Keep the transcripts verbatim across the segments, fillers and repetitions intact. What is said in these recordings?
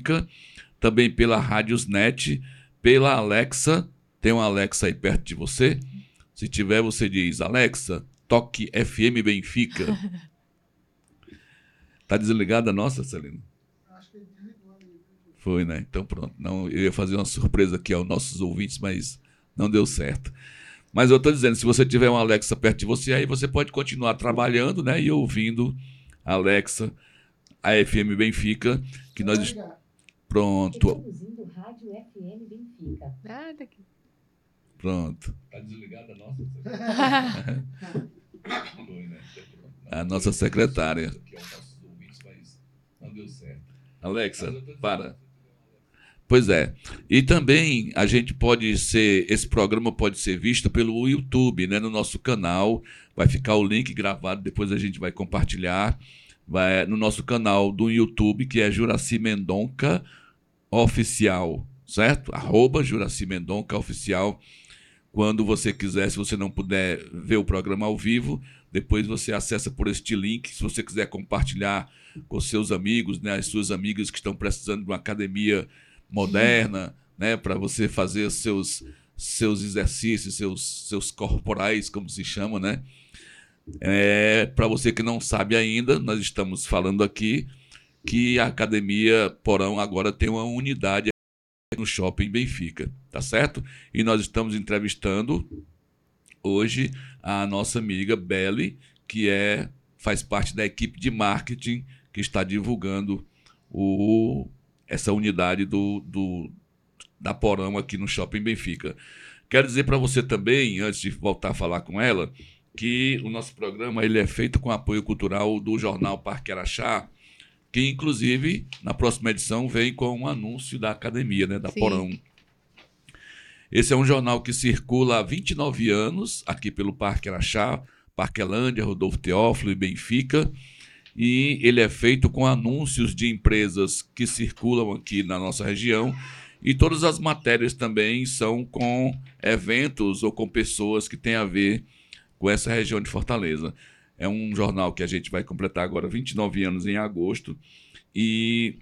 Benfica, também pela Radiosnet, pela Alexa. Tem uma Alexa aí perto de você? Se tiver, você diz, Alexa, toque F M Benfica. Tá desligada a nossa, Celina? Acho que desligou ali. Foi, né? Então pronto. Não, eu ia fazer uma surpresa aqui aos nossos ouvintes, mas não deu certo. Mas eu estou dizendo, se você tiver uma Alexa perto de você, aí você pode continuar trabalhando, né, e ouvindo a Alexa, a F M Benfica, que nós... Pronto. Reproduzindo Rádio F M Benfica. Ah, daqui. Pronto. Está desligada a nossa? Foi, né? A nossa secretária. Não deu certo. Alexa, para. Pois é. E também a gente pode ser, esse programa pode ser visto pelo YouTube, né, no nosso canal. Vai ficar o link gravado, depois a gente vai compartilhar. Vai no nosso canal do YouTube, que é Juraci Mendonça Oficial, certo? Arroba Juraci Mendonça Oficial. Quando você quiser, se você não puder ver o programa ao vivo, depois você acessa por este link. Se você quiser compartilhar com seus amigos, né, as suas amigas que estão precisando de uma academia moderna, né, para você fazer seus, seus exercícios, seus, seus corporais, como se chama, né? É, para você que não sabe ainda, nós estamos falando aqui que a Academia Porão agora tem uma unidade no Shopping Benfica, tá certo? E nós estamos entrevistando hoje a nossa amiga Beli, que é, faz parte da equipe de marketing que está divulgando o, essa unidade do, do, da Porão aqui no Shopping Benfica. Quero dizer para você também, antes de voltar a falar com ela, que o nosso programa ele é feito com apoio cultural do jornal Parque Araxá, que inclusive na próxima edição vem com um anúncio da academia, né, da Sim. Porão. Esse é um jornal que circula há vinte e nove anos aqui pelo Parque Araxá, Parquelândia, Rodolfo Teófilo e Benfica, e ele é feito com anúncios de empresas que circulam aqui na nossa região, e todas as matérias também são com eventos ou com pessoas que têm a ver com essa região de Fortaleza. É um jornal que a gente vai completar agora vinte e nove anos em agosto, e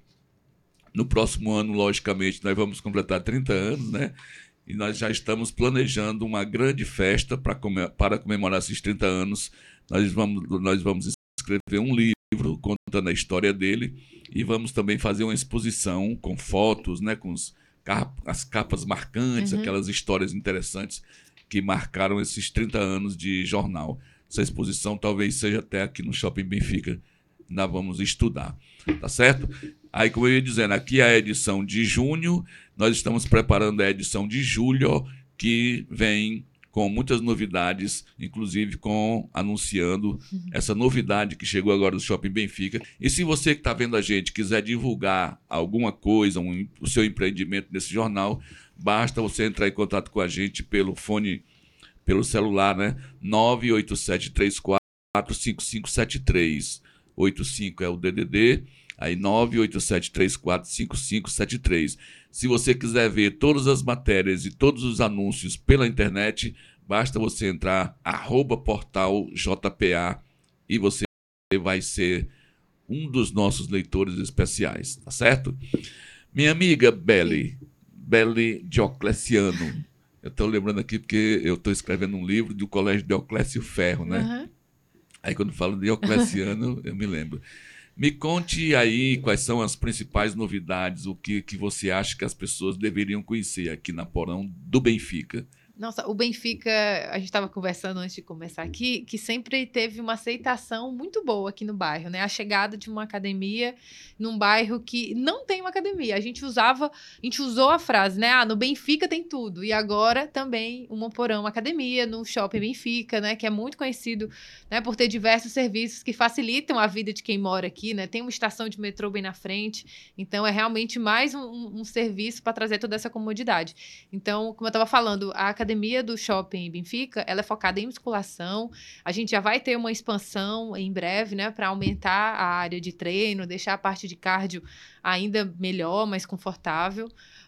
no próximo ano, logicamente, nós vamos completar trinta anos, né? E nós já estamos planejando uma grande festa para para comemorar esses trinta anos. Nós vamos, nós vamos escrever um livro contando a história dele, e vamos também fazer uma exposição com fotos, né, com os, as capas marcantes, uhum. aquelas histórias interessantes que marcaram esses trinta anos de jornal. Essa exposição talvez seja até aqui no Shopping Benfica. Ainda vamos estudar, tá certo? Aí, como eu ia dizendo, aqui é a edição de junho, nós estamos preparando a edição de julho, que vem com muitas novidades, inclusive com anunciando essa novidade que chegou agora do Shopping Benfica. E se você que está vendo a gente quiser divulgar alguma coisa, um, o seu empreendimento nesse jornal, basta você entrar em contato com a gente pelo fone, pelo celular, né? nove oito sete três quatro cinco cinco sete três. oitenta e cinco é o D D D, aí nove oito sete três quatro cinco cinco sete três. Se você quiser ver todas as matérias e todos os anúncios pela internet, basta você entrar arroba portal J P A e você vai ser um dos nossos leitores especiais, tá certo? Minha amiga Beli, Beli Diocleciano, eu estou lembrando aqui porque eu estou escrevendo um livro do Colégio Dioclésio Ferro, né? Uhum. Aí quando falo de Diocleciano, eu me lembro. Me conte aí quais são as principais novidades, o que, que você acha que as pessoas deveriam conhecer aqui na Porão do Benfica. Nossa, o Benfica, a gente estava conversando antes de começar aqui, que sempre teve uma aceitação muito boa aqui no bairro, né? A chegada de uma academia num bairro que não tem uma academia. A gente usava, a gente usou a frase, né? Ah, no Benfica tem tudo. E agora também uma Porão Academia no Shopping Benfica, né? Que é muito conhecido, né, por ter diversos serviços que facilitam a vida de quem mora aqui, né? Tem uma estação de metrô bem na frente. Então, é realmente mais um, um, um serviço para trazer toda essa comodidade. Então, como eu estava falando, a academia Academia do Shopping Benfica, ela é focada em musculação. A gente já vai ter uma expansão em breve, né, para aumentar a área de treino, deixar a parte de cardio ainda melhor, mais confortável.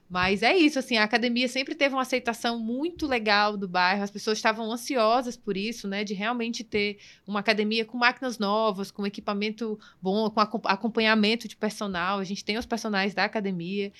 Mas é isso, assim, a academia sempre teve uma aceitação muito legal do bairro, as pessoas estavam ansiosas por isso, né, de realmente ter uma academia com máquinas novas, com equipamento bom, com acompanhamento de personal, a gente tem os personagens da academia,